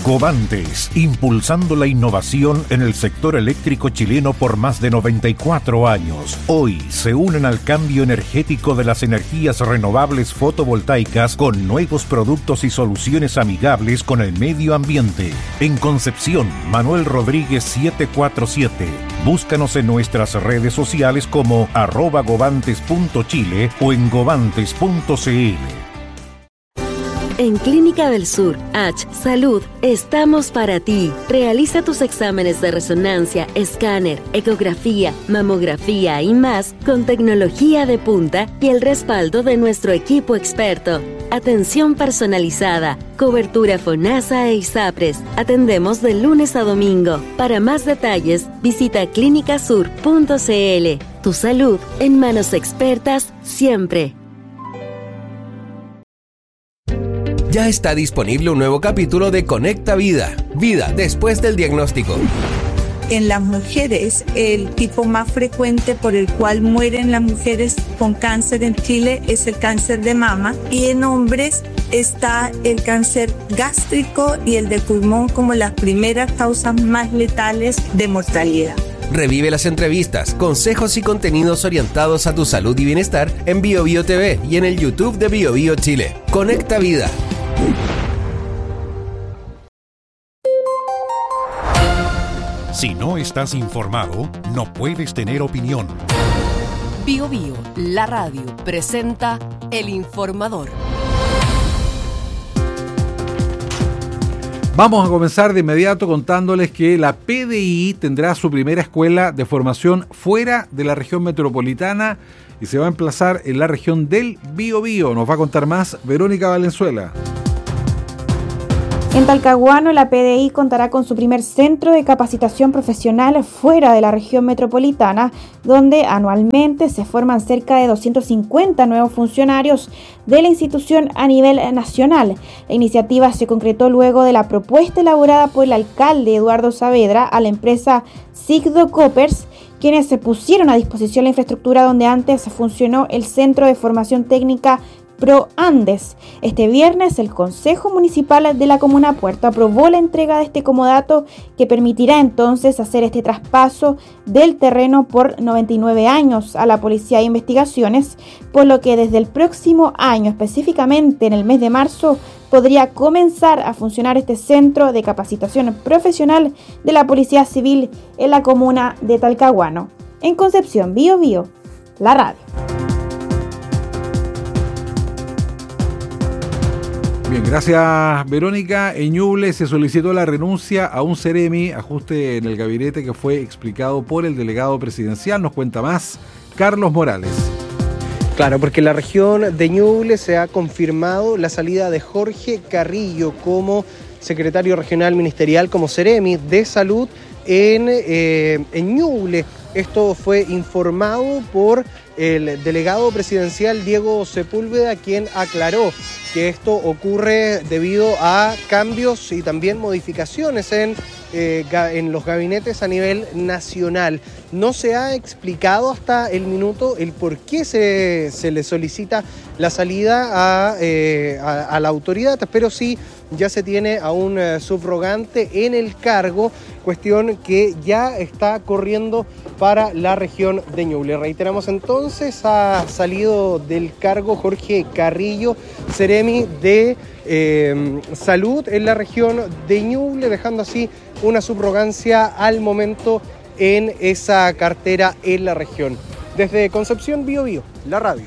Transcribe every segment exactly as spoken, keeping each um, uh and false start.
Govantes, impulsando la innovación en el sector eléctrico chileno por más de noventa y cuatro años. Hoy se unen al cambio energético de las energías renovables fotovoltaicas con nuevos productos y soluciones amigables con el medio ambiente. En Concepción, Manuel Rodríguez setecientos cuarenta y siete. Búscanos en nuestras redes sociales como arroba govantes punto chile o en govantes punto cl. En Clínica del Sur, H Salud, estamos para ti. Realiza tus exámenes de resonancia, escáner, ecografía, mamografía y más con tecnología de punta y el respaldo de nuestro equipo experto. Atención personalizada, cobertura FONASA e ISAPRES. Atendemos de lunes a domingo. Para más detalles, visita clínica sur punto cl. Tu salud en manos expertas siempre. Ya está disponible un nuevo capítulo de Conecta Vida, Vida después del diagnóstico. En las mujeres, el tipo más frecuente por el cual mueren las mujeres con cáncer en Chile es el cáncer de mama, y en hombres está el cáncer gástrico y el de pulmón como las primeras causas más letales de mortalidad. Revive las entrevistas, consejos y contenidos orientados a tu salud y bienestar en BioBio T V y en el YouTube de BioBio Chile. Conecta Vida. Si no estás informado, no puedes tener opinión. BioBio, la radio, presenta El Informador. Vamos a comenzar de inmediato contándoles que la P D I tendrá su primera escuela de formación fuera de la región metropolitana y se va a emplazar en la región del Biobío. Nos va a contar más Verónica Valenzuela. En Talcahuano, la P D I contará con su primer centro de capacitación profesional fuera de la región metropolitana, donde anualmente se forman cerca de doscientos cincuenta nuevos funcionarios de la institución a nivel nacional. La iniciativa se concretó luego de la propuesta elaborada por el alcalde Eduardo Saavedra a la empresa Sigdo Coppers, quienes se pusieron a disposición la infraestructura donde antes funcionó el Centro de Formación Técnica Pro Andes. Este viernes, el Consejo Municipal de la Comuna Puerto aprobó la entrega de este comodato que permitirá entonces hacer este traspaso del terreno por noventa y nueve años a la Policía de Investigaciones, por lo que desde el próximo año, específicamente en el mes de marzo, podría comenzar a funcionar este centro de capacitación profesional de la Policía Civil en la comuna de Talcahuano. En Concepción, Biobío, la radio. Bien, gracias Verónica. En Ñuble se solicitó la renuncia a un Ceremi, ajuste en el gabinete que fue explicado por el delegado presidencial. Nos cuenta más Carlos Morales. Claro, porque en la región de Ñuble se ha confirmado la salida de Jorge Carrillo como secretario regional ministerial, como Ceremi de Salud en, eh, en Ñuble. Esto fue informado por el delegado presidencial Diego Sepúlveda, quien aclaró que esto ocurre debido a cambios y también modificaciones en, eh, en los gabinetes a nivel nacional. No se ha explicado hasta el minuto el por qué se, se le solicita la salida a, eh, a, a la autoridad, pero sí ya se tiene a un eh, subrogante en el cargo, cuestión que ya está corriendo para la región de Ñuble. Reiteramos entonces, ha salido del cargo Jorge Carrillo, Ceremi de eh, Salud en la región de Ñuble, dejando así una subrogancia al momento en esa cartera en la región. Desde Concepción, Biobío, la radio.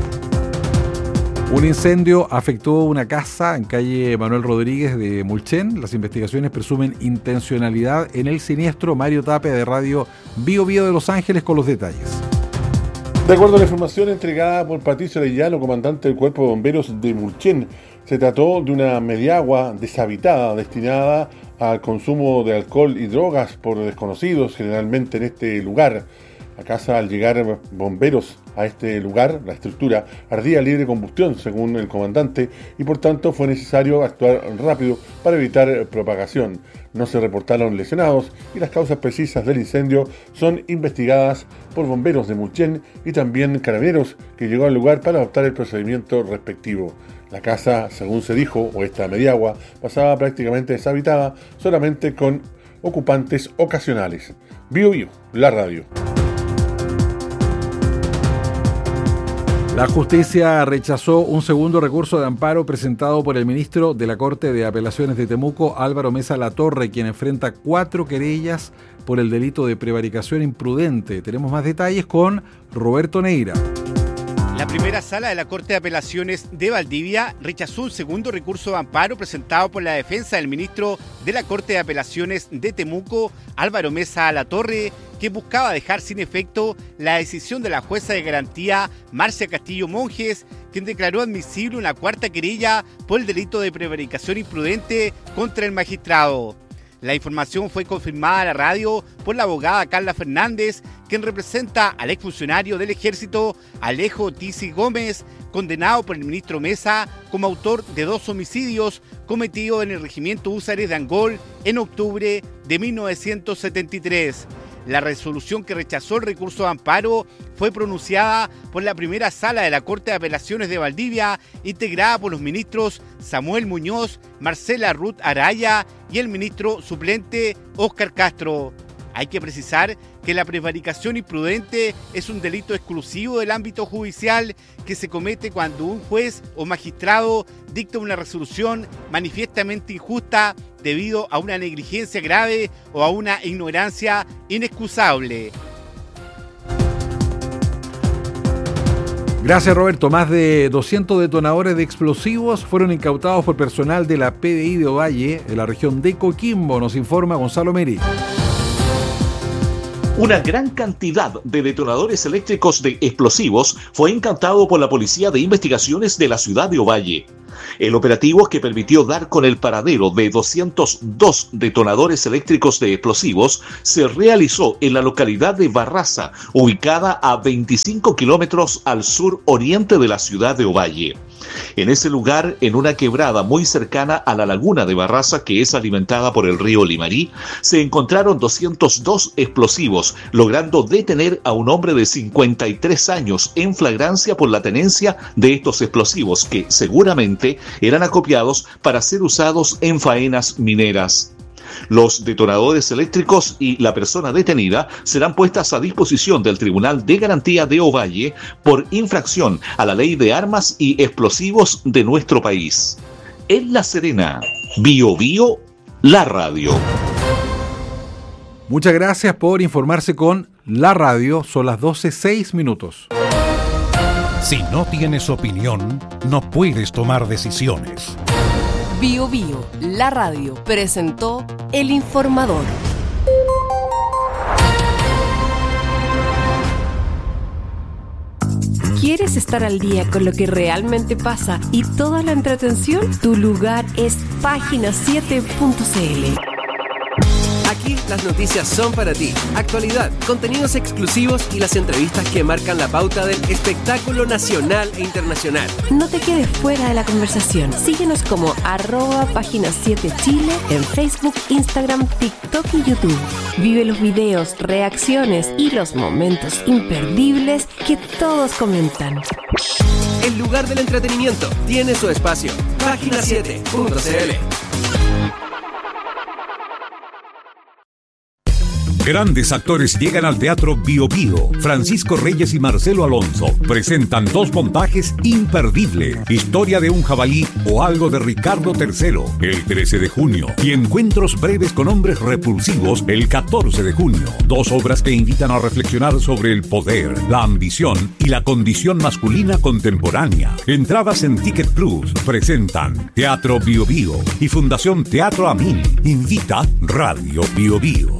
Un incendio afectó una casa en calle Manuel Rodríguez de Mulchen. Las investigaciones presumen intencionalidad en el siniestro. Mario Tapia de Radio Biobío de Los Ángeles con los detalles. De acuerdo a la información entregada por Patricio Arellano, comandante del Cuerpo de Bomberos de Mulchen, se trató de una mediagua deshabitada destinada al consumo de alcohol y drogas por desconocidos, generalmente en este lugar. La casa, al llegar bomberos a este lugar, la estructura ardía a libre combustión, según el comandante, y por tanto fue necesario actuar rápido para evitar propagación. No se reportaron lesionados y las causas precisas del incendio son investigadas por bomberos de Mulchen y también carabineros, que llegó al lugar para adoptar el procedimiento respectivo. La casa, según se dijo, o esta mediagua, pasaba prácticamente deshabitada, solamente con ocupantes ocasionales. Bio Bio, la radio. La justicia rechazó un segundo recurso de amparo presentado por el ministro de la Corte de Apelaciones de Temuco, Álvaro Mesa Latorre, quien enfrenta cuatro querellas por el delito de prevaricación imprudente. Tenemos más detalles con Roberto Neira. La primera sala de la Corte de Apelaciones de Valdivia rechazó un segundo recurso de amparo presentado por la defensa del ministro de la Corte de Apelaciones de Temuco, Álvaro Mesa Latorre, que buscaba dejar sin efecto la decisión de la jueza de garantía Marcia Castillo Monjes, quien declaró admisible una cuarta querella por el delito de prevaricación imprudente contra el magistrado. La información fue confirmada a la radio por la abogada Carla Fernández, quien representa al exfuncionario del Ejército Alejo Tisi Gómez, condenado por el ministro Mesa como autor de dos homicidios cometidos en el regimiento Húsares de Angol en octubre de mil novecientos setenta y tres. La resolución que rechazó el recurso de amparo fue pronunciada por la primera sala de la Corte de Apelaciones de Valdivia, integrada por los ministros Samuel Muñoz, Marcela Ruth Araya y el ministro suplente Óscar Castro. Hay que precisar que la prevaricación imprudente es un delito exclusivo del ámbito judicial que se comete cuando un juez o magistrado dicta una resolución manifiestamente injusta debido a una negligencia grave o a una ignorancia inexcusable. Gracias, Roberto. Más de doscientos detonadores de explosivos fueron incautados por personal de la P D I de Ovalle, en la región de Coquimbo, nos informa Gonzalo Meri. Una gran cantidad de detonadores eléctricos de explosivos fue incautado por la Policía de Investigaciones de la ciudad de Ovalle. El operativo, que permitió dar con el paradero de doscientos dos detonadores eléctricos de explosivos, se realizó en la localidad de Barraza, ubicada a veinticinco kilómetros al sur oriente de la ciudad de Ovalle. En ese lugar, en una quebrada muy cercana a la laguna de Barraza, que es alimentada por el río Limarí, se encontraron doscientos dos explosivos, logrando detener a un hombre de cincuenta y tres años en flagrancia por la tenencia de estos explosivos, que seguramente eran acopiados para ser usados en faenas mineras. Los detonadores eléctricos y la persona detenida serán puestas a disposición del Tribunal de Garantía de Ovalle por infracción a la Ley de Armas y Explosivos de nuestro país. En La Serena, Bio Bio, la radio. Muchas gracias por informarse con la radio. Son las doce seis minutos. Si no tienes opinión, no puedes tomar decisiones. Bio Bio, la radio, presentó El Informador. ¿Quieres estar al día con lo que realmente pasa y toda la entretención? Tu lugar es página siete punto c l. Aquí las noticias son para ti. Actualidad, contenidos exclusivos y las entrevistas que marcan la pauta del espectáculo nacional e internacional. No te quedes fuera de la conversación. Síguenos como arroba página siete Chile en Facebook, Instagram, TikTok y YouTube. Vive los videos, reacciones y los momentos imperdibles que todos comentan. El lugar del entretenimiento tiene su espacio. página siete punto c l. Grandes actores llegan al Teatro Bio Bio. Francisco Reyes y Marcelo Alonso presentan dos montajes imperdibles: Historia de un jabalí o Algo de Ricardo tercero, el trece de junio, y Encuentros breves con hombres repulsivos, el catorce de junio. Dos obras que invitan a reflexionar sobre el poder, la ambición y la condición masculina contemporánea. Entradas en Ticket Plus. Presentan Teatro Bio Bio y Fundación Teatro Amin. Invita Radio Bio Bio.